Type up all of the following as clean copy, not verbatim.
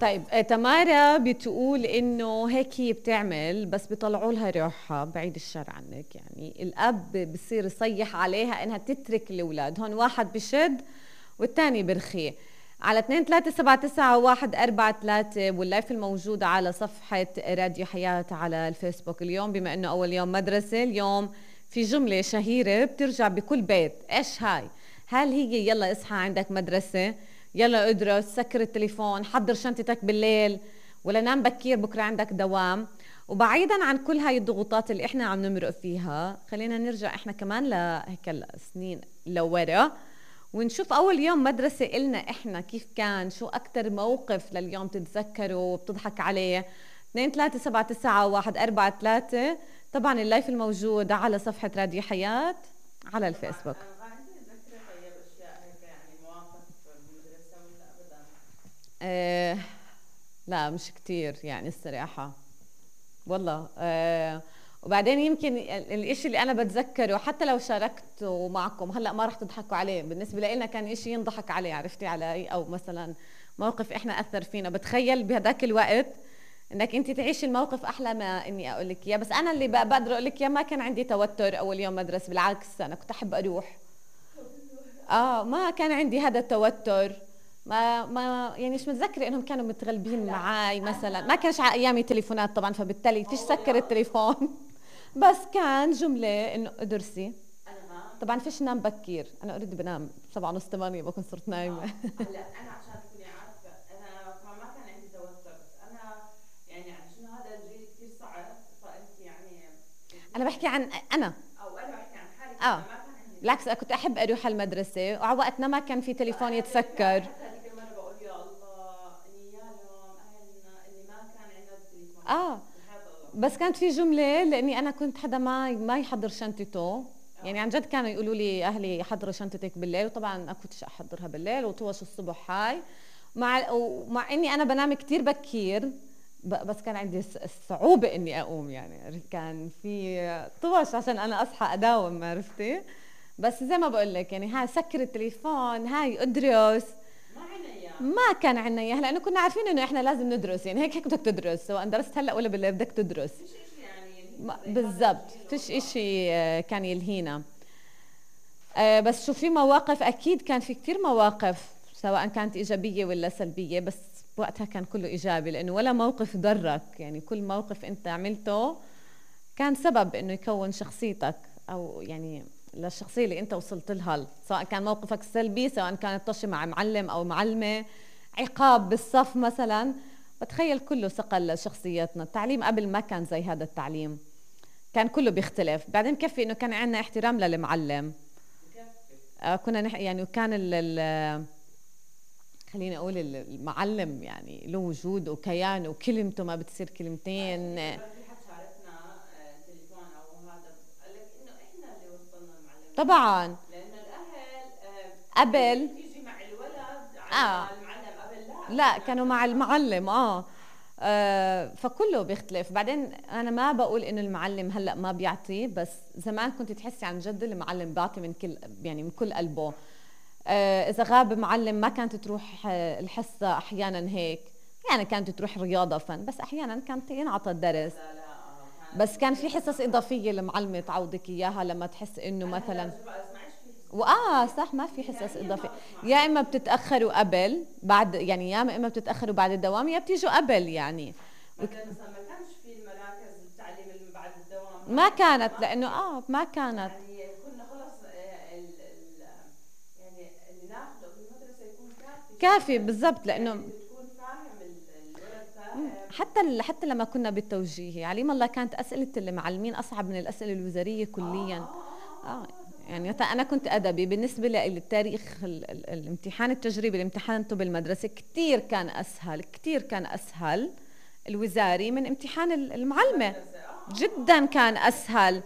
طيب تمارا بتقول انه هيك هي بتعمل، بس بيطلعوا لها روحها بعيد الشر عنك. يعني الاب بصير يصيح عليها انها تترك الاولاد، هون واحد بشد والثاني برخيه. على 2 3 7 9 1 4 3 واللايف الموجود على صفحة راديو حياة على الفيسبوك. اليوم بما انه اول يوم مدرسة، اليوم في جملة شهيرة بترجع بكل بيت. ايش هاي؟ هل هي يلا اصحى عندك مدرسة، يلا ادرس، سكر التليفون، حضر شنطتك بالليل، ولا نام بكير بكرة عندك دوام؟ وبعيدا عن كل هاي الضغوطات اللي احنا عم نمرق فيها، خلينا نرجع احنا كمان لهيك سنين لورا ونشوف أول يوم مدرسة إلنا إحنا كيف كان. شو أكتر موقف لليوم تتذكروا وبتضحك عليه؟ 2 3 7 9 1 4 3. طبعا اللايف الموجود على صفحة راديو حياة على الفيسبوك. عندي ذكرى طيب اشياء هيك يعني مواقف بالمدرسه ولا ابدا؟ آه لا مش كتير يعني الصراحة والله. وبعدين يمكن الاشي اللي انا بتذكره حتى لو شاركته معكم هلا ما رح تضحكوا عليه، بالنسبه لنا كان اشي ينضحك عليه، عرفتي علي؟ او مثلا موقف احنا اثر فينا. بتخيل بهداك الوقت انك انت تعيشي الموقف احلى ما اني اقول لك اياه. بس انا اللي بقدر اقول لك اياه، ما كان عندي توتر اول يوم مدرسه، بالعكس انا كنت احب اروح. ما كان عندي هذا التوتر. ما يعني مش متذكره انهم كانوا متغلبين معي مثلا. ما كانش على ايامي تليفونات طبعا، فبالتالي فيش سكر التليفون. بس كان جمله انه ادرسي. طبعا فيش نام بكير، انا اوريدي بنام 7:30 8 بكون صرت نايمه. هلا انا عشان تكوني عارفه انا كمان ما كان عندي توتر، بس انا يعني عشان هذا الجيل كثير صعب، فانت يعني انا بحكي عن انا او انا بحكي عن حالي، اه ما كان عندي. بالعكس انا كنت احب اروح على المدرسه، وعلى وقتنا ما كان في تليفون يتسكر. هذيك المره بقول يا الله اني يا لهم اهلنا اللي ما كان عندنا تليفون. اه بس كانت في جمله، لاني انا كنت حدا ما يحضر شنطته. يعني عن جد كانوا يقولوا لي اهلي حضري شنطتك بالليل، وطبعا ما كنتش احضرها بالليل وطوش الصبح هاي. ومع اني انا بنام كتير بكير، بس كان عندي الصعوبة اني اقوم. يعني كان في طوش عشان انا اصحى اداوم، عرفتي؟ بس زي ما بقول لك يعني هاي سكر التليفون، هاي ادرس. ما كان عنا اياها لانه كنا عارفين انه احنا لازم ندرس. يعني هيك بدك تدرس، سواء درست هلا ولا بالليل بدك تدرس. بالضبط، فيش اشي كان يلهينا. بس شو في مواقف، اكيد كان في كتير مواقف سواء كانت ايجابيه ولا سلبيه، بس وقتها كان كله ايجابي لانه ولا موقف ضرك. يعني كل موقف انت عملته كان سبب انه يكون شخصيتك، او يعني للشخصيه اللي انت وصلت لها، سواء كان موقفك سلبي، سواء كانت طشه مع معلم او معلمه، عقاب بالصف مثلا. بتخيل كله صقل شخصياتنا. التعليم قبل ما كان زي هذا التعليم، كان كله بيختلف. بعدين بكفي انه كان عندنا احترام للمعلم. كنا يعني وكان خليني اقول المعلم يعني له وجود وكيان، وكلمته ما بتصير كلمتين. طبعا لأن الأهل قبل تيجي مع الولد على المعلم، قبل لا كانوا مع المعلم. فكله بيختلف. بعدين انا ما بقول انه المعلم هلا ما بيعطي، بس زمان كنت تحسي عن جد المعلم بيعطي من كل، يعني من كل قلبه. اذا غاب معلم ما كانت تروح الحصه احيانا هيك، يعني كانت تروح رياضه فن، بس احيانا كانت ينعطى الدرس. بس كان في حصص اضافيه المعلمه تعوضك اياها لما تحس انه مثلا صح، ما في حصص اضافيه. يا اما بتتاخروا قبل بعد، يعني يا اما بتتاخروا بعد الدوام، يا بتيجوا قبل. يعني مثلا ما كانش في المراكز التعليم اللي بعد الدوام، ما كانت، لانه ما كانت يعني كنا خلص يعني اللي ناخذه بالمدرسه يكون كافي. بالضبط، لانه تكون فاهم الولد فاهم. حتى لما كنا بالتوجيهي عليم الله كانت اسئله المعلمين اصعب من الاسئله الوزاريه كليا. يعني انا كنت ادبي، بالنسبه للتاريخ الامتحان التجريبي اللي امتحنته بالمدرسه كثير كان اسهل، كثير كان اسهل الوزاري من امتحان المعلمه. جدا كان اسهل.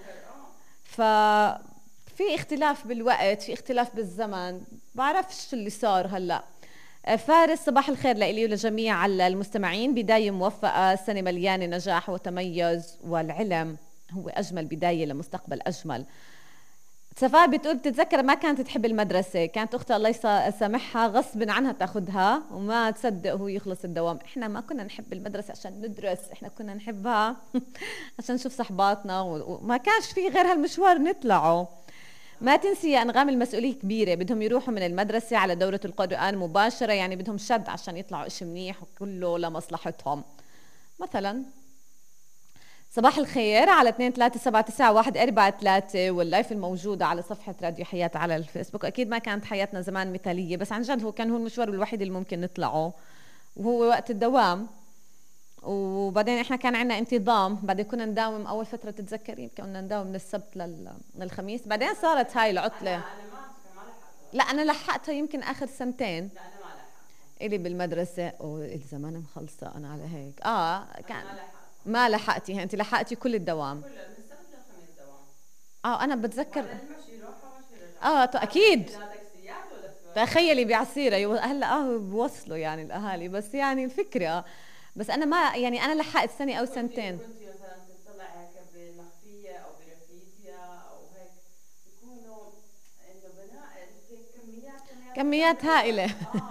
ففي اختلاف بالوقت، في اختلاف بالزمن. بعرفش اللي صار هلا. فارس، صباح الخير لإلي ولجميع المستمعين. بداية موفقة، سنة مليانة نجاح وتميز، والعلم هو أجمل بداية لمستقبل أجمل. صفاء بتقول بتتذكر ما كانت تحب المدرسة، كانت أختها الله يسامحها غصب عنها تاخدها وما تصدق هو يخلص الدوام. إحنا ما كنا نحب المدرسة عشان ندرس، إحنا كنا نحبها عشان نشوف صحباتنا وما كانش في غير هالمشوار نطلعه. ما تنسي يا أنغام المسؤولية كبيرة، بدهم يروحوا من المدرسة على دورة القرآن مباشرة، يعني بدهم شد عشان يطلعوا إشي منيح وكله لمصلحتهم. مثلا صباح الخير على 2379143 واللايف الموجودة على صفحة راديو حياة على الفيسبوك. أكيد ما كانت حياتنا زمان مثالية، بس عن جد هو كان هو المشوار الوحيد اللي ممكن نطلعه، وهو وقت الدوام. وبعدين احنا كان عندنا انتظام، بعدين كنا نداوم اول فتره تتذكرين كنا نداوم من السبت للخميس، بعدين صارت هاي العطله. انا ما لحقت. لا انا لحقتها يمكن اخر سنتين. لا انا ما لحقت. الي بالمدرسه الزمان مخلصه انا على هيك كان ما لحقت. ما لحقتيها انت، لحقتي كل الدوام. كله من السبت للخميس دوام. انا بتذكر. المشي يروح ومشي يرجع. اكيد. لا تاكسيات ولا تخيلي بعسيره هلا بوصلوا يعني الاهالي، بس يعني الفكره بس انا ما يعني انا لحقت سنه او سنتين. كنت مثلا تطلع هيك بالمخفيه او برفيديا او هيك، يكونوا انه بناء كميات هائله.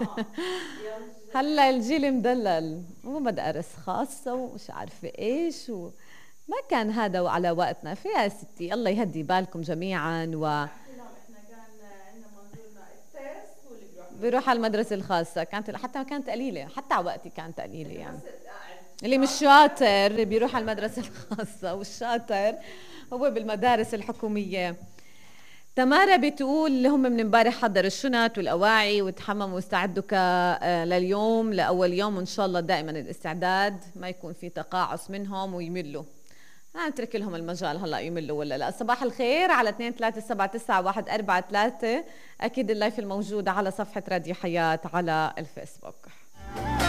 هلا الجيل مدلل ومدارس خاصه ومش عارفه ايش ما كان هذا على وقتنا. في يا ستي الله يهدي بالكم جميعا. احنا كان عندنا منظورنا التيست واللي بيروح على المدرسه الخاصه، كانت حتى ما كانت قليله، حتى على وقتي كانت قليله يعني. بس اللي مش شاطر بيروح على المدرسة الخاصة، والشاطر هو بالمدارس الحكومية. تمارا بتقول اللي هم من امبارح حضروا الشنط والأواعي وتحمموا واستعدوا لليوم لأول يوم، وإن شاء الله دائما الاستعداد ما يكون في تقاعس منهم ويملوا. نترك لهم المجال هلا يملوا ولا لا. صباح الخير على 2379143. أكيد اللايف الموجود على صفحة راديو حياة على الفيسبوك.